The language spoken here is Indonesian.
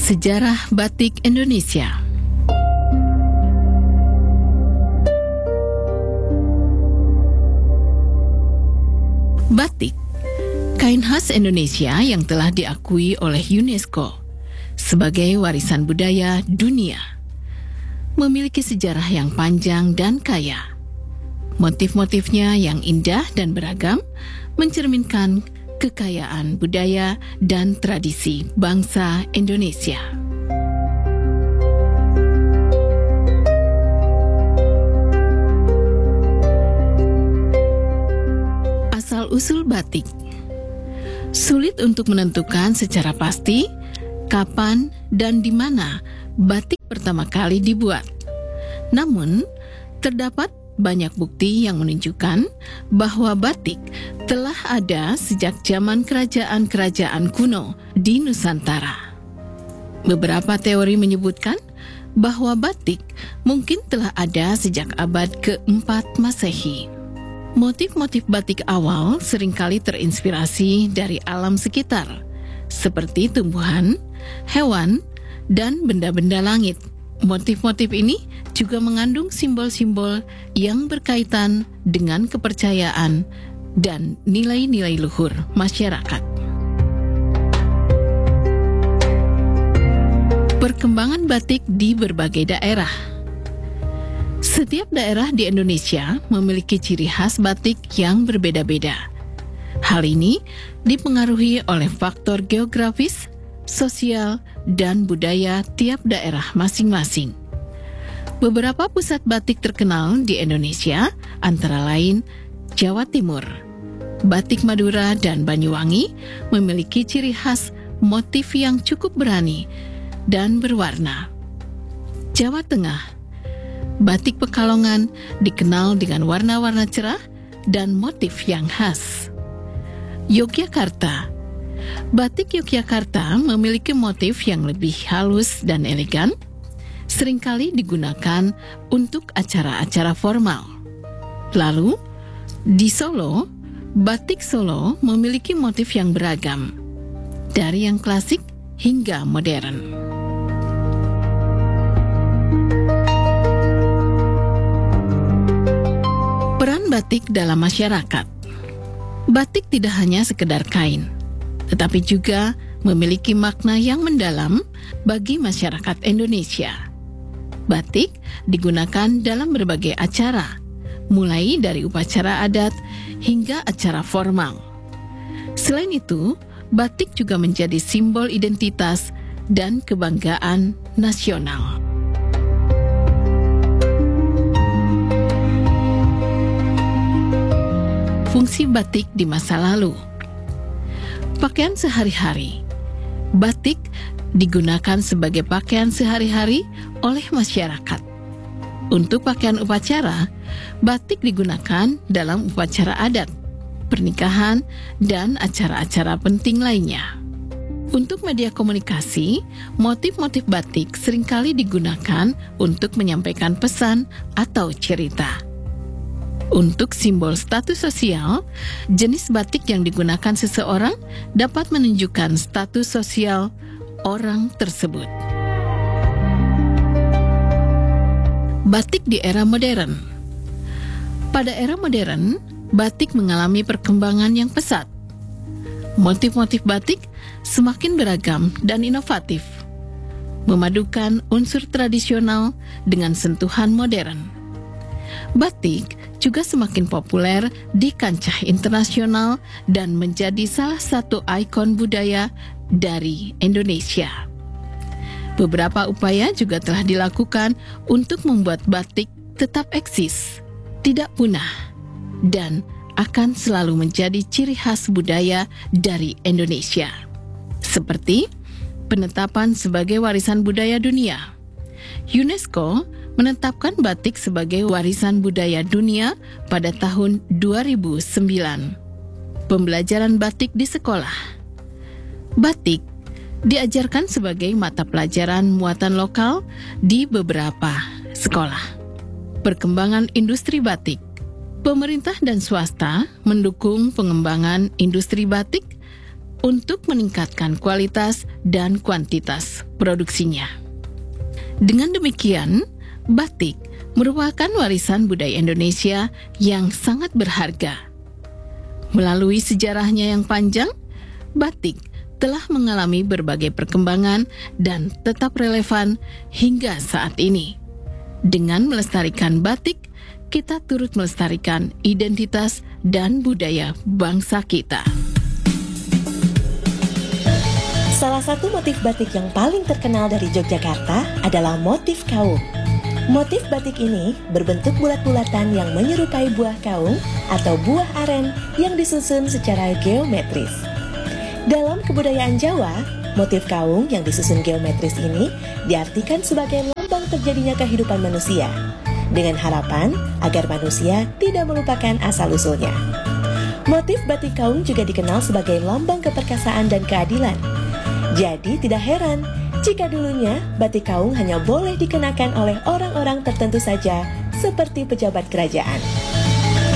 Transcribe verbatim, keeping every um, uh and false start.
Sejarah Batik Indonesia. Batik, kain khas Indonesia yang telah diakui oleh UNESCO sebagai warisan budaya dunia, memiliki sejarah yang panjang dan kaya. Motif-motifnya yang indah dan beragam mencerminkan kekayaan budaya dan tradisi bangsa Indonesia. Asal-usul batik. Sulit untuk menentukan secara pasti kapan dan di mana batik pertama kali dibuat. Namun, terdapat banyak bukti yang menunjukkan bahwa batik telah ada sejak zaman kerajaan-kerajaan kuno di Nusantara. Beberapa teori menyebutkan bahwa batik mungkin telah ada sejak abad keempat Masehi. Motif-motif batik awal seringkali terinspirasi dari alam sekitar, seperti tumbuhan, hewan, dan benda-benda langit. Motif-motif ini juga mengandung simbol-simbol yang berkaitan dengan kepercayaan dan nilai-nilai luhur masyarakat. Perkembangan batik di berbagai daerah. Setiap daerah di Indonesia memiliki ciri khas batik yang berbeda-beda. Hal ini dipengaruhi oleh faktor geografis, sosial, dan budaya tiap daerah masing-masing. Beberapa pusat batik terkenal di Indonesia antara lain Jawa Timur, Batik Madura, dan Banyuwangi memiliki ciri khas motif yang cukup berani dan berwarna. Jawa Tengah, Batik Pekalongan dikenal dengan warna-warna cerah dan motif yang khas. Yogyakarta, Batik Yogyakarta memiliki motif yang lebih halus dan elegan, seringkali digunakan untuk acara-acara formal. Lalu, di Solo, Batik Solo memiliki motif yang beragam, dari yang klasik hingga modern. Peran batik dalam masyarakat. Batik tidak hanya sekedar kain, tetapi juga memiliki makna yang mendalam bagi masyarakat Indonesia. Batik digunakan dalam berbagai acara, mulai dari upacara adat hingga acara formal. Selain itu, batik juga menjadi simbol identitas dan kebanggaan nasional. Fungsi batik di masa lalu. Pakaian sehari-hari. Batik digunakan sebagai pakaian sehari-hari oleh masyarakat. Untuk pakaian upacara, batik digunakan dalam upacara adat, pernikahan, dan acara-acara penting lainnya. Untuk media komunikasi, motif-motif batik seringkali digunakan untuk menyampaikan pesan atau cerita. Untuk simbol status sosial, jenis batik yang digunakan seseorang dapat menunjukkan status sosial orang tersebut. Batik di era modern. Pada era modern, batik mengalami perkembangan yang pesat. Motif-motif batik semakin beragam dan inovatif, memadukan unsur tradisional dengan sentuhan modern. Batik juga semakin populer di kancah internasional dan menjadi salah satu ikon budaya dari Indonesia. Beberapa upaya juga telah dilakukan untuk membuat batik tetap eksis, tidak punah, dan akan selalu menjadi ciri khas budaya dari Indonesia. Seperti penetapan sebagai warisan budaya dunia. UNESCO menetapkan batik sebagai warisan budaya dunia pada tahun dua ribu sembilan. Pembelajaran batik di sekolah. Batik diajarkan sebagai mata pelajaran muatan lokal di beberapa sekolah. Perkembangan industri batik. Pemerintah dan swasta mendukung pengembangan industri batik untuk meningkatkan kualitas dan kuantitas produksinya. Dengan demikian, batik merupakan warisan budaya Indonesia yang sangat berharga. Melalui sejarahnya yang panjang, batik telah mengalami berbagai perkembangan dan tetap relevan hingga saat ini. Dengan melestarikan batik, kita turut melestarikan identitas dan budaya bangsa kita. Salah satu motif batik yang paling terkenal dari Yogyakarta adalah motif kaung. Motif batik ini berbentuk bulat-bulatan yang menyerupai buah kaung atau buah aren yang disusun secara geometris. Dalam kebudayaan Jawa, motif kaung yang disusun geometris ini diartikan sebagai lambang terjadinya kehidupan manusia, dengan harapan agar manusia tidak melupakan asal-usulnya. Motif batik kaung juga dikenal sebagai lambang keperkasaan dan keadilan. Jadi tidak heran jika dulunya batik kaung hanya boleh dikenakan oleh orang-orang tertentu saja seperti pejabat kerajaan.